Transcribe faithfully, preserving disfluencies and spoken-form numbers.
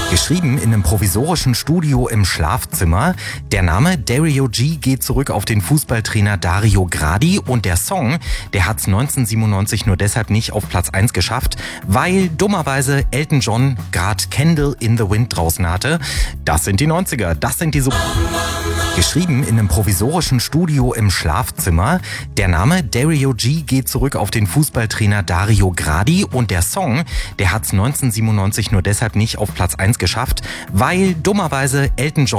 Geschrieben in einem provisorischen Studio im Schlafzimmer. Der Name Dario G geht zurück auf den Fußballtrainer Dario Gradi und der Song, der hat es neunzehnhundertsiebenundneunzig nur deshalb nicht auf Platz eins geschafft, weil dummerweise Elton John gerade Candle in the Wind draußen hatte. Das sind die neunziger, das sind die so... Geschrieben in einem provisorischen Studio im Schlafzimmer. Der Name Dario G geht zurück auf den Fußballtrainer Dario Gradi und der Song, der hat es neunzehnhundertsiebenundneunzig nur deshalb nicht auf Platz eins geschafft, weil dummerweise Elton John